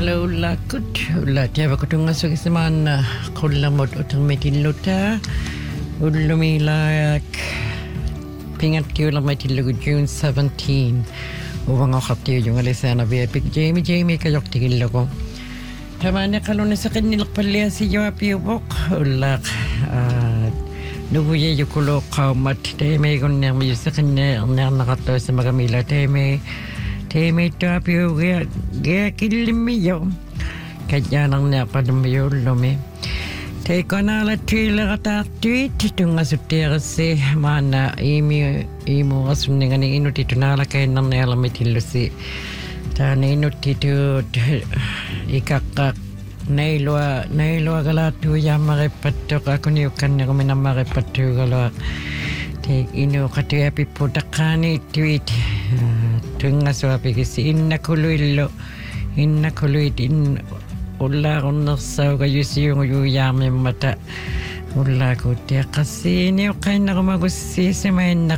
ulla kut ulla tiava kutunga sukisimana kullamot utang metilluta ullumilaak pingat kiulla metillugu June 17 uvanga khattiyo jungalesana via big Jamie kayoktigillugu tamane kalune saqinnilqpalliasi jawapiubok ulla nubuye yukulo qaumat teme gonnermi saqinnernernaqartu samagamila teme tapio ge kilimiyo kajanang padumiyulumi te kanala tilata tweet tunga sutterse mana imu asunngani inuti tunala kainnan elamitillusi tani inutitu ikakka nailua galatu yamarepattu akuniukanne gominamarepattu galua te inu katuya piputakani tweet tunga suapikisi inna kuluit in ulla onnersauga yusiungu yuyaamemmata ulla kutia qassiini uqainnagumagussiisima